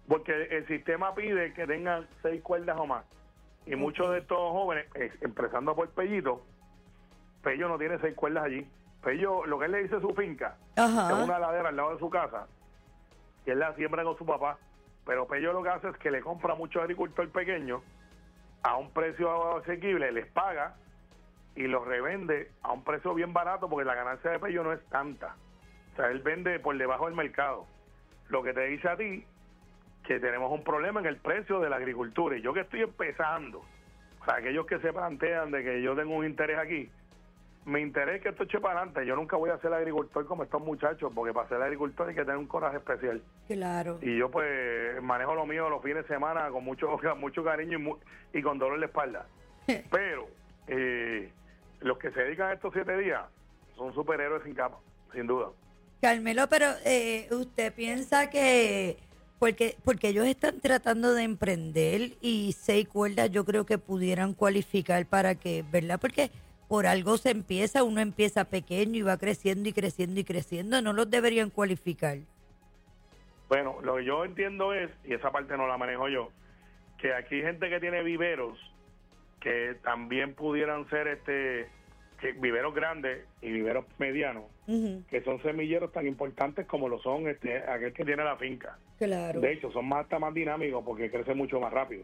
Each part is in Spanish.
porque el sistema pide que tengan 6 cuerdas o más. Y muchos de estos jóvenes, empezando por Pellito, Pello no tiene 6 cuerdas allí. Pello, lo que él le dice a su finca, Ajá. es una ladera al lado de su casa, y él la siembra con su papá. Pero Pello lo que hace es que le compra a muchos agricultores pequeños a un precio asequible, les paga y los revende a un precio bien barato, porque la ganancia de Pello no es tanta. O sea, él vende por debajo del mercado. Lo que te dice a ti que tenemos un problema en el precio de la agricultura. Y yo que estoy empezando, o sea, aquellos que se plantean de que yo tengo un interés aquí, mi interés es que esto eche para adelante. Yo nunca voy a ser agricultor como estos muchachos, porque para ser agricultor hay que tener un coraje especial. Claro. Y yo pues manejo lo mío los fines de semana con mucho cariño y con dolor de espalda. Pero los que se dedican a estos 7 días son superhéroes sin capa, sin duda. Carmelo, pero usted piensa que porque ellos están tratando de emprender y 6 cuerdas yo creo que pudieran cualificar para que, ¿verdad? Porque por algo se empieza, uno empieza pequeño y va creciendo y creciendo y creciendo, no los deberían cualificar. Bueno, lo que yo entiendo es, y esa parte no la manejo yo, que aquí hay gente que tiene viveros que también pudieran ser que viveros grandes y viveros medianos, que son semilleros tan importantes como lo son aquel que tiene la finca. Claro. De hecho, son hasta más dinámicos porque crece mucho más rápido.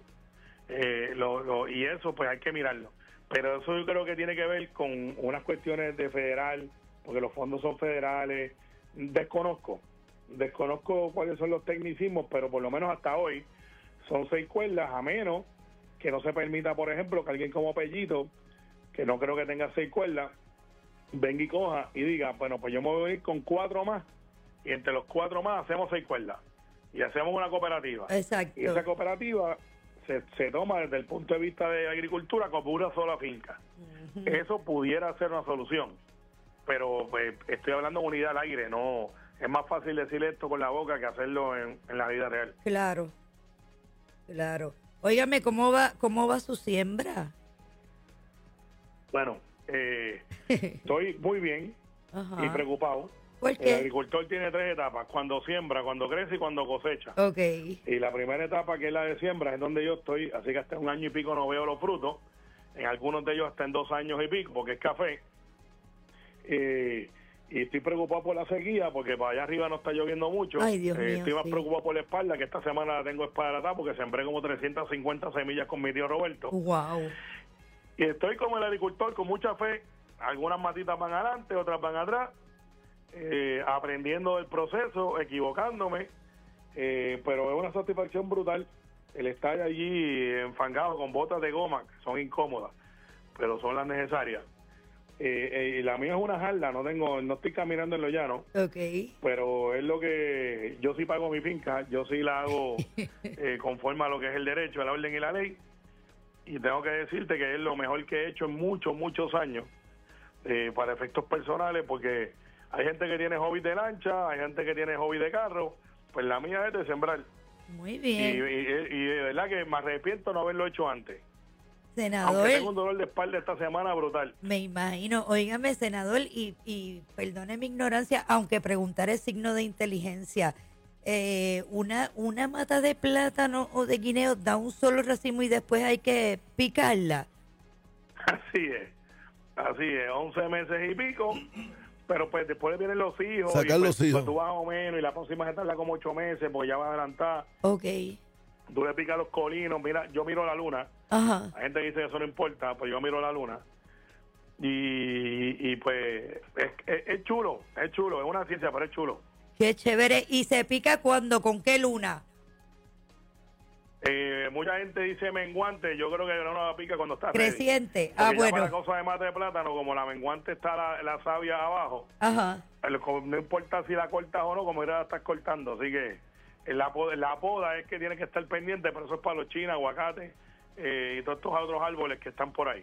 Y eso pues hay que mirarlo. Pero eso yo creo que tiene que ver con unas cuestiones de federal, porque los fondos son federales. Desconozco cuáles son los tecnicismos, pero por lo menos hasta hoy son 6 cuerdas, a menos que no se permita, por ejemplo, que alguien como Pellito, que no creo que tenga 6 cuerdas, venga y coja y diga, bueno, pues yo me voy a ir con 4 más, y entre los 4 más hacemos 6 cuerdas, y hacemos una cooperativa. Exacto. Y esa cooperativa se toma desde el punto de vista de agricultura como una sola finca. Eso pudiera ser una solución, pero pues, estoy hablando de unidad al aire, no es más fácil decir esto con la boca que hacerlo en la vida real. Claro. Óigame, ¿cómo va su siembra? Bueno, estoy muy bien. Ajá. Y preocupado. ¿Por El qué? agricultor tiene 3 etapas: cuando siembra, cuando crece y cuando cosecha. Ok. Y la primera etapa, que es la de siembra, es donde yo estoy, así que hasta 1 año y pico no veo los frutos. En algunos de ellos hasta en 2 años y pico, porque es café. Y estoy preocupado por la sequía, porque para allá arriba no está lloviendo mucho. Ay, Dios mío, estoy más sí. preocupado por la espalda, que esta semana la tengo espalda, porque sembré como 350 semillas con mi tío Roberto. Wow. Y estoy como el agricultor, con mucha fe. Algunas matitas van adelante, otras van atrás, aprendiendo del proceso, equivocándome, pero es una satisfacción brutal el estar allí enfangado con botas de goma, que son incómodas, pero son las necesarias. Y la mía es una jarda, no estoy caminando en lo llano, pero es lo que yo sí pago mi finca, yo sí la hago conforme a lo que es el derecho, a la orden y la ley, y tengo que decirte que es lo mejor que he hecho en muchos años, para efectos personales, porque hay gente que tiene hobby de lancha, hay gente que tiene hobby de carro, pues la mía es de sembrar. Muy bien. Y de verdad que me arrepiento no haberlo hecho antes. Senador, aunque tengo un dolor de espalda esta semana brutal. me imagino. Óigame, senador, y perdone mi ignorancia, aunque preguntar es signo de inteligencia. Una mata de plátano o de guineo da un solo racimo y después hay que picarla. Así es, 11 meses y pico, pero pues después vienen los hijos. Sacar y los hijos. Pues tú vas más o menos, y la próxima se tarda como 8 meses, porque ya va a adelantar. Ok. Tú le picas los colinos, mira, yo miro la luna. Ajá. La gente dice que eso no importa, pues yo miro la luna. Y pues es chulo, es una ciencia, pero es chulo. Qué chévere. ¿Y se pica cuándo? ¿Con qué luna? Mucha gente dice menguante, yo creo que no la pica cuando está Creciente. ready. Porque ya para la Bueno. cosa de mate de plátano, como la menguante está la savia abajo, Ajá. no importa si la cortas o no, como ya la estás cortando, así que la poda es que tiene que estar pendiente, pero eso es para los chinos, aguacates y todos estos otros árboles que están por ahí.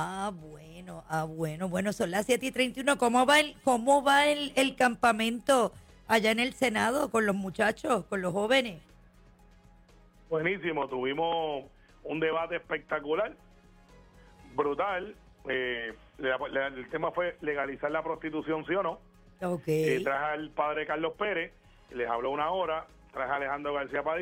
Bueno, son las 7:31. ¿Cómo va el campamento allá en el Senado con los muchachos, con los jóvenes? Buenísimo, tuvimos un debate espectacular, brutal. El tema fue legalizar la prostitución, ¿sí o no? Ok. Traje al padre Carlos Pérez, les habló 1 hora, traje a Alejandro García Padilla.